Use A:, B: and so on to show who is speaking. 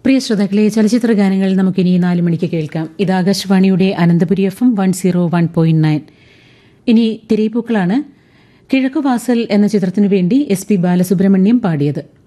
A: പ്രിയ ശ്രോതാക്കളെ, ചലച്ചിത്ര ഗാനങ്ങൾ നമുക്കിനി 4 മണിക്ക് കേൾക്കാം. ഇത് ആകാശവാണിയുടെ അനന്തപുരി FM 101.9. ഇനി തിരയിപ്പൂക്കളാണ്. കിഴക്കുവാസൽ എന്ന ചിത്രത്തിനു വേണ്ടി SP ബാലസുബ്രഹ്മണ്യം പാടിയത്.